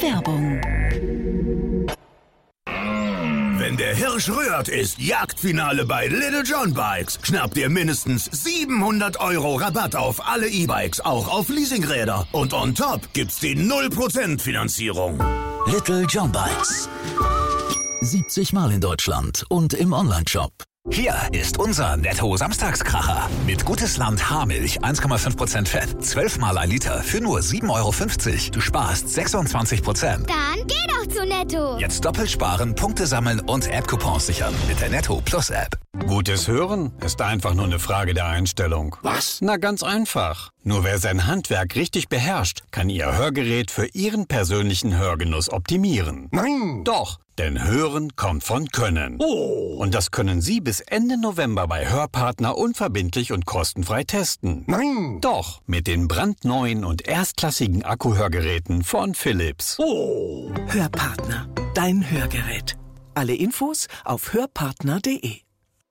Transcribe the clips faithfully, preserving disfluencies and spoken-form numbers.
Werbung. Wenn der Hirsch rührt, ist Jagdfinale bei Little John Bikes. Schnappt ihr mindestens siebenhundert Euro Rabatt auf alle E-Bikes, auch auf Leasingräder. Und on top gibt's die null Prozent Finanzierung. Little John Bikes. siebzig Mal in Deutschland und im Onlineshop. Hier ist unser Netto-Samstagskracher. Mit Gutes Land Haarmilch, eins Komma fünf Prozent Fett, zwölf Mal ein Liter für nur sieben Euro fünfzig. Du sparst sechsundzwanzig Prozent. Dann geh doch zu Netto. Jetzt doppelt sparen, Punkte sammeln und App-Coupons sichern mit der Netto Plus App. Gutes Hören ist einfach nur eine Frage der Einstellung. Was? Na, ganz einfach. Nur wer sein Handwerk richtig beherrscht, kann Ihr Hörgerät für Ihren persönlichen Hörgenuss optimieren. Nein! Doch, denn Hören kommt von Können. Oh! Und das können Sie bis Ende November bei Hörpartner unverbindlich und kostenfrei testen. Nein! Doch, mit den brandneuen und erstklassigen Akkuhörgeräten von Philips. Oh! Hörpartner, dein Hörgerät. Alle Infos auf hörpartner punkt de.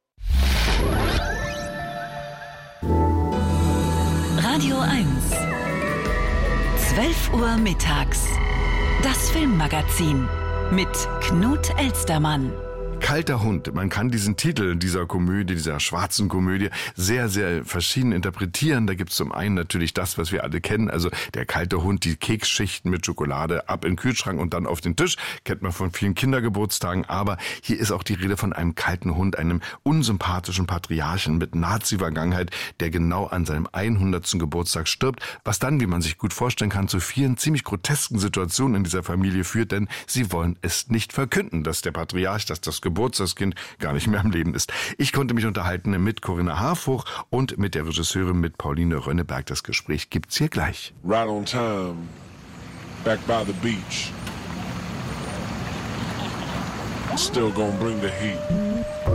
Radio eins. zwölf Uhr mittags. Das Filmmagazin mit Knut Elstermann. Kalter Hund. Man kann diesen Titel dieser Komödie, dieser schwarzen Komödie, sehr, sehr verschieden interpretieren. Da gibt's zum einen natürlich das, was wir alle kennen, also der kalte Hund, die Keksschichten mit Schokolade ab in den Kühlschrank und dann auf den Tisch. Kennt man von vielen Kindergeburtstagen. Aber hier ist auch die Rede von einem kalten Hund, einem unsympathischen Patriarchen mit Nazi-Vergangenheit, der genau an seinem hundertsten Geburtstag stirbt, was dann, wie man sich gut vorstellen kann, zu vielen ziemlich grotesken Situationen in dieser Familie führt, denn sie wollen es nicht verkünden, dass der Patriarch, dass das Geburtstagskind gar nicht mehr am Leben ist. Ich konnte mich unterhalten mit Corinna Harfuch und mit der Regisseurin, mit Pauline Rönneberg. Das Gespräch gibt's hier gleich. Right on time, back by the beach. Still gonna bring the heat.